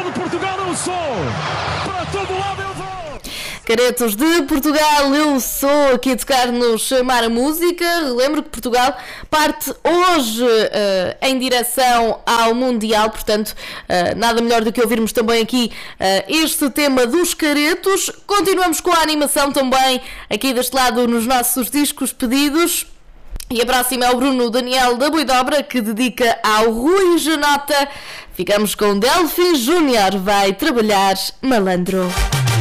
de Portugal eu sou, para todo lado eu vou. Caretos de Portugal, eu sou, aqui a tocar no Chamar a Música. Relembro que Portugal parte hoje em direção ao Mundial, portanto nada melhor do que ouvirmos também aqui este tema dos caretos. Continuamos com a animação também aqui deste lado nos nossos discos pedidos. E a próxima é o Bruno Daniel da Boidobra, que dedica ao Rui Janota. Ficamos com Delfim Júnior, vai trabalhar malandro.